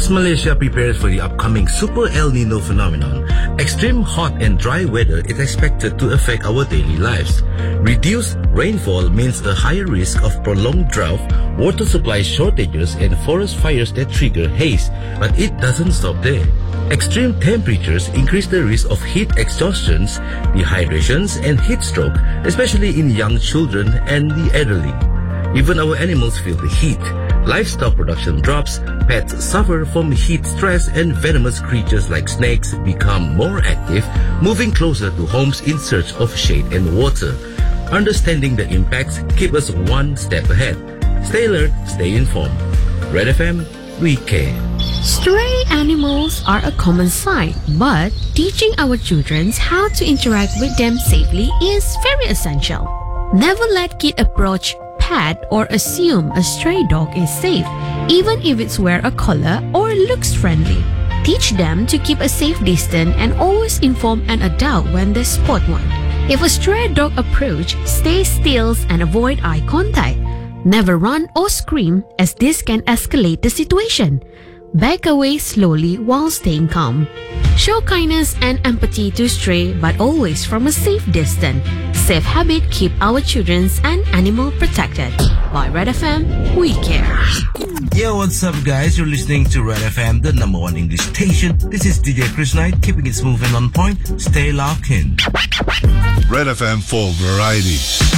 As Malaysia prepares for the upcoming Super El Nino phenomenon, extreme hot and dry weather is expected to affect our daily lives. Reduced rainfall means a higher risk of prolonged drought, water supply shortages, and forest fires that trigger haze. But it doesn't stop there. Extreme temperatures increase the risk of heat exhaustions, dehydrations, and heat stroke, especially in young children and the elderly. Even our animals feel the heat. Livestock production drops, pets suffer from heat stress, and venomous creatures like snakes become more active, moving closer to homes in search of shade and water. Understanding the impacts keep us one step ahead. Stay alert, stay informed. Red FM, we care. Stray animals are a common sight, but teaching our children how to interact with them safely is very essential. Never let kid approach, pet, or assume a stray dog is safe, even if it's wear a collar or looks friendly. Teach them to keep a safe distance and always inform an adult when they spot one. If a stray dog approach, stay still and avoid eye contact. Never run or scream, as this can escalate the situation. Back away slowly while staying calm. Show kindness and empathy to stray, but always from a safe distance. Safe habit keep our children and animal protected. By Red FM, we care. Yo, what's up guys? You're listening to Red FM, the #1 English station. This is DJ Chris Knight, keeping it smooth and on point. Stay locked in. Red FM for variety.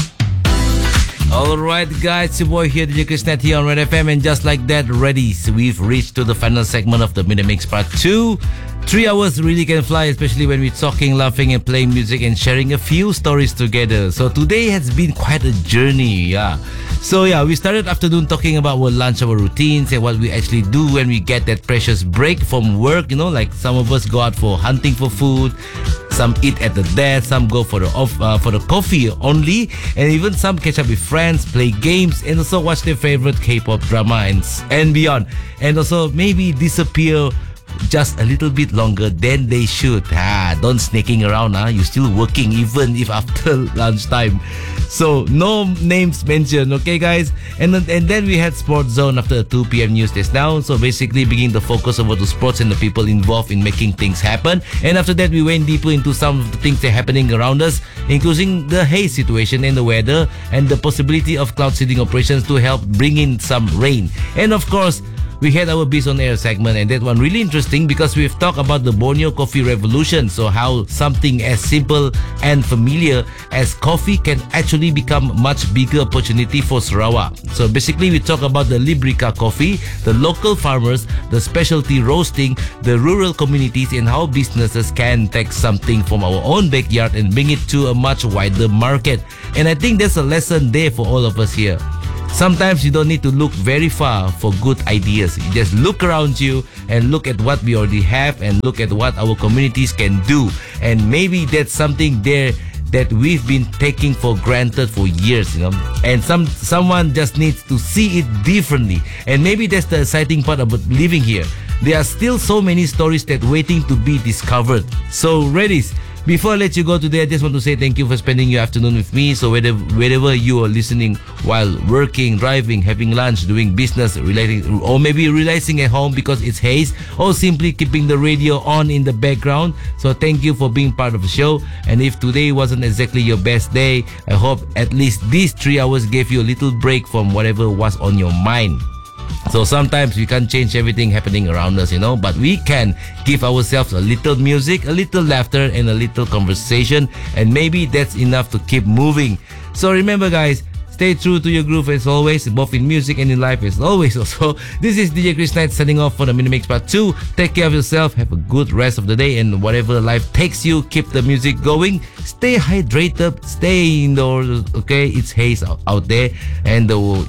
Alright guys, your boy here, DJ Chris Knight here on Red FM, and just like that, ready, so we've reached to the final segment of the Minute Mix Part 2. 3 hours really can fly, especially when we're talking, laughing and playing music and sharing a few stories together. So today has been quite a journey, yeah. So yeah, we started afternoon talking about our lunch, our routines, and what we actually do when we get that precious break from work. You know, like some of us go out for hunting for food, some eat at the desk, some go for the coffee only, and even some catch up with friends, play games, and also watch their favorite K-pop drama and beyond. And also maybe disappear just a little bit longer than they should. Don't sneaking around. You're still working even if after lunchtime. So no names mentioned, okay guys? And then we had Sports Zone after 2 p.m. news just now. So basically bringing the focus over to sports and the people involved in making things happen. And after that we went deeper into some of the things that are happening around us, including the haze situation and the weather and the possibility of cloud seeding operations to help bring in some rain. And of course, we had our Beast on Air segment, and that one really interesting because we've talked about the Borneo coffee revolution. So how something as simple and familiar as coffee can actually become much bigger opportunity for Sarawak. So basically we talk about the Librica coffee, the local farmers, the specialty roasting, the rural communities, and how businesses can take something from our own backyard and bring it to a much wider market. And I think there's a lesson there for all of us here. Sometimes you don't need to look very far for good ideas. You just look around you and look at what we already have and look at what our communities can do. And maybe that's something there that we've been taking for granted for years, you know. And someone just needs to see it differently. And maybe that's the exciting part about living here. There are still so many stories that waiting to be discovered. So, Reddies, before I let you go today, I just want to say thank you for spending your afternoon with me. So wherever you are listening while working, driving, having lunch, doing business, relating, or maybe realizing at home because it's haze, or simply keeping the radio on in the background. So thank you for being part of the show. And if today wasn't exactly your best day, I hope at least these 3 hours gave you a little break from whatever was on your mind. So sometimes we can't change everything happening around us, you know, but we can give ourselves a little music, a little laughter, and a little conversation, and maybe that's enough to keep moving. So remember guys, stay true to your groove as always, both in music and in life as always. Also, this is DJ Chris Knight signing off for the Mini Mix Part 2. Take care of yourself, have a good rest of the day, and whatever life takes you, keep the music going. Stay hydrated, stay indoors, okay? It's haze out there, and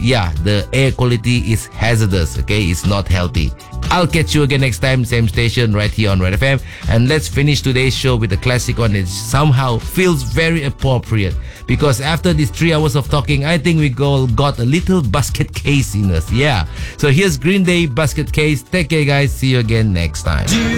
the air quality is hazardous, okay? It's not healthy. I'll catch you again next time, same station, right here on Red FM. And let's finish today's show with a classic one that somehow feels very appropriate. Because after these 3 hours of talking, I think we got a little basket case in us. Yeah. So here's Green Day, Basket Case. Take care, guys. See you again next time.